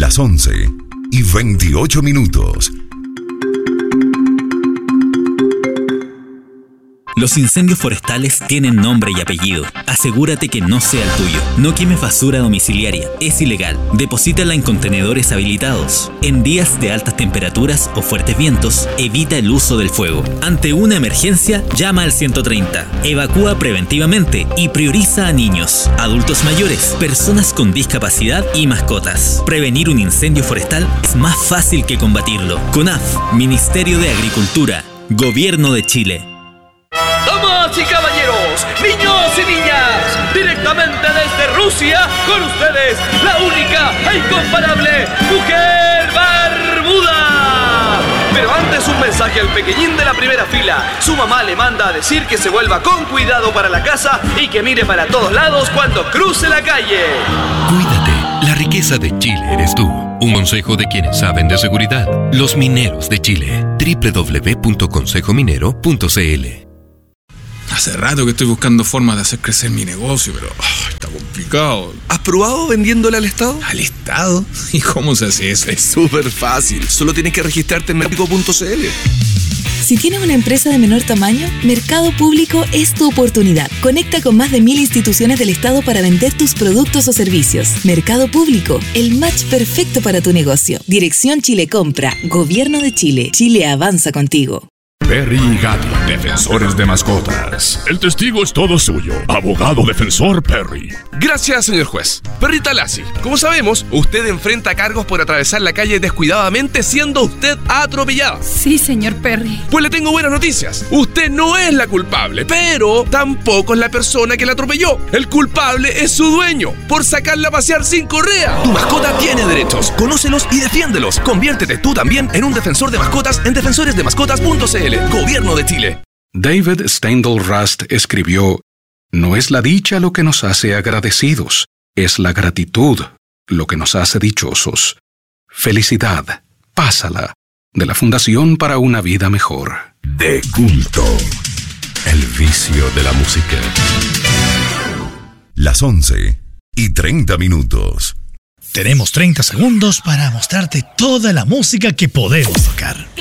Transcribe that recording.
Las 11:28. Los incendios forestales tienen nombre y apellido. Asegúrate que no sea el tuyo. No quemes basura domiciliaria. Es ilegal. Deposítala en contenedores habilitados. En días de altas temperaturas o fuertes vientos, evita el uso del fuego. Ante una emergencia, llama al 130. Evacúa preventivamente y prioriza a niños, adultos mayores, personas con discapacidad y mascotas. Prevenir un incendio forestal es más fácil que combatirlo. CONAF, Ministerio de Agricultura, Gobierno de Chile. Damas y caballeros, niños y niñas, directamente desde Rusia, con ustedes, la única e incomparable Mujer Barbuda. Pero antes un mensaje al pequeñín de la primera fila. Su mamá le manda a decir que se vuelva con cuidado para la casa y que mire para todos lados cuando cruce la calle. Cuídate, la riqueza de Chile eres tú. Un consejo de quienes saben de seguridad. Los Mineros de Chile. www.consejominero.cl. Hace rato que estoy buscando formas de hacer crecer mi negocio, pero está complicado. ¿Has probado vendiéndole al Estado? ¿Al Estado? ¿Y cómo se hace eso? Es súper fácil. Solo tienes que registrarte en mercado.cl. Si tienes una empresa de menor tamaño, Mercado Público es tu oportunidad. Conecta con más de 1000 instituciones del Estado para vender tus productos o servicios. Mercado Público, el match perfecto para tu negocio. Dirección Chile Compra, Gobierno de Chile. Chile avanza contigo. Perry y Gatti, defensores de mascotas. El testigo es todo suyo, abogado defensor Perry. Gracias, señor juez. Perrita Lassie, como sabemos, usted enfrenta cargos por atravesar la calle descuidadamente siendo usted atropellada. Sí, señor Perry. Pues le tengo buenas noticias. Usted no es la culpable, pero tampoco es la persona que la atropelló. El culpable es su dueño, por sacarla a pasear sin correa. Tu mascota tiene derechos, conócelos y defiéndelos. Conviértete tú también en un defensor de mascotas en defensoresdemascotas.cl. Gobierno de Chile. David Steindl Rast escribió: no es la dicha lo que nos hace agradecidos, es la gratitud lo que nos hace dichosos. Felicidad, pásala, de la Fundación para una Vida Mejor. De culto, el vicio de la música. Las 11:30. Tenemos 30 segundos para mostrarte toda la música que podemos tocar.